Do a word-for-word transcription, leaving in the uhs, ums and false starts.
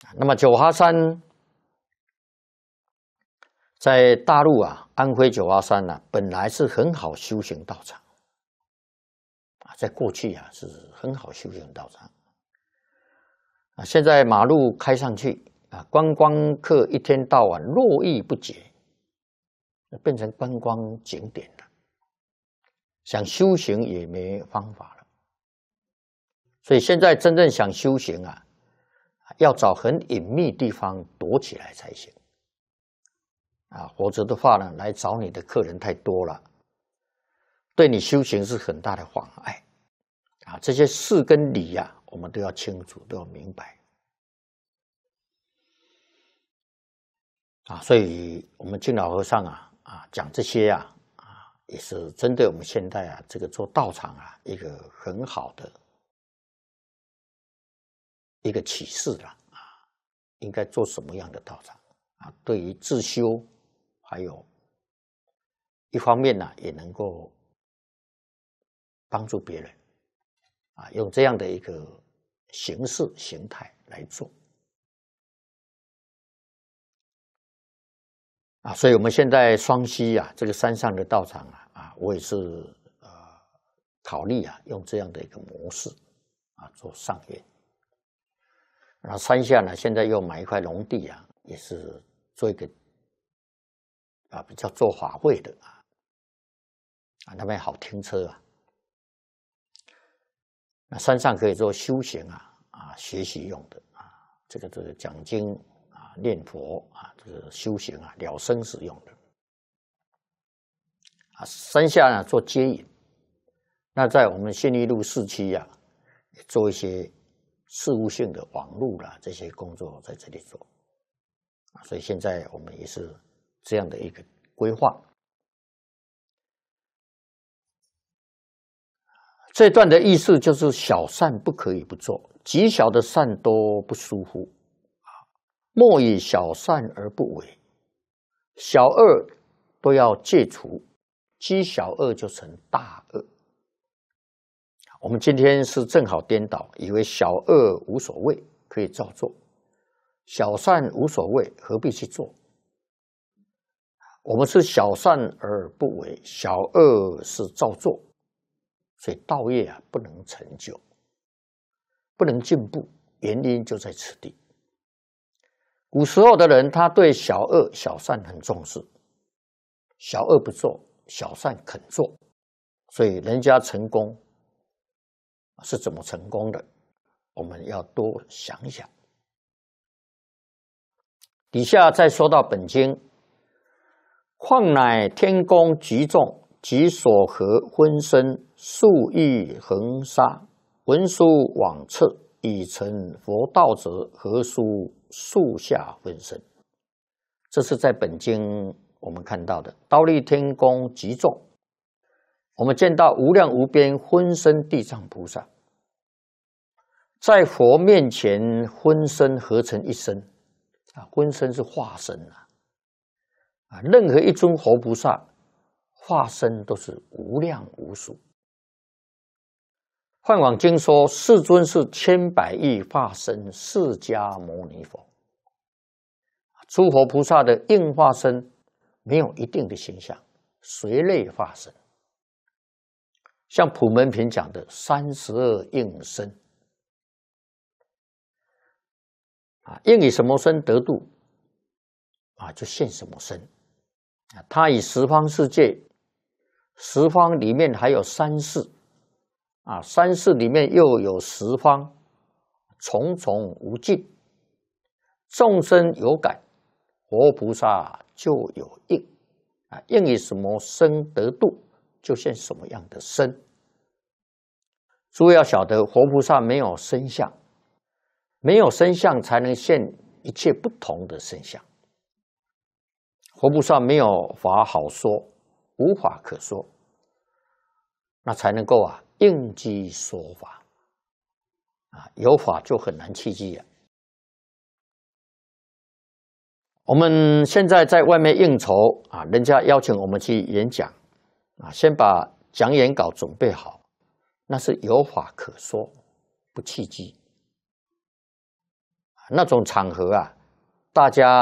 那么九华山在大陆啊，安徽九华山啊，本来是很好修行道场啊，在过去啊是很好修行道场啊，现在马路开上去啊，观光客一天到晚络绎不绝，变成观光景点了，想修行也没方法了。所以现在真正想修行啊，要找很隐秘地方躲起来才行啊，否则的话呢，来找你的客人太多了，对你修行是很大的妨碍啊。这些事跟理啊，我们都要清楚，都要明白啊。所以我们敬老和尚啊啊讲这些啊啊，也是针对我们现在啊这个做道场啊一个很好的一个启示了啊，应该做什么样的道场啊？对于自修，还有一方面呢，也能够帮助别人啊，用这样的一个形式形态来做啊。所以我们现在双溪啊，这个山上的道场啊啊，我也是呃考虑啊，用这样的一个模式啊做上愿。然后山下呢，现在又买一块农地啊，也是做一个啊比较做法会的啊，啊那边好停车啊。那山上可以做修行啊啊学习用的啊，这个这个讲经啊念佛啊，这个修行啊了生死用的啊。山下呢做接引，那在我们信义路市区啊，也做一些事务性的网络啦，这些工作在这里做啊，所以现在我们也是这样的一个规划。这段的意思就是小善不可以不做，极小的善都不疏忽啊，莫以小善而不为，小恶都要戒除，积小恶就成大恶。我们今天是正好颠倒，以为小恶无所谓，可以照做；小善无所谓，何必去做？我们是小善而不为，小恶是照做，所以道业啊不能成就，不能进步，原因就在此地。古时候的人，他对小恶、小善很重视，小恶不做，小善肯做，所以人家成功是怎么成功的，我们要多想一想。底下再说到本经，况乃天宫极重，及所合昏身，数亿恒沙，文殊往侧，以成佛道者，何殊树下分身？这是在本经我们看到的忉利天宫极重。我们见到无量无边昏身地藏菩萨，在佛面前昏身合成一身啊，昏身是化身啊，啊，任何一尊活菩萨化身都是无量无数。梵网经说，世尊是千百亿化身释迦牟尼佛。诸佛菩萨的应化身没有一定的形象，随类化身。像普门品讲的三十二应身啊，应以什么身得度啊，就现什么身啊。他以十方世界，十方里面还有三世啊，三世里面又有十方，重重无尽，众生有感，活菩萨就有应啊，应以什么身得度，就现什么样的身。诸位要晓得，活菩萨没有身相，没有身相才能现一切不同的身相。活菩萨没有法好说，无法可说，那才能够啊应机说法啊，有法就很难契机啊。我们现在在外面应酬啊，人家邀请我们去演讲啊，先把讲演稿准备好，那是有法可说，不契机。 那种场合啊，大家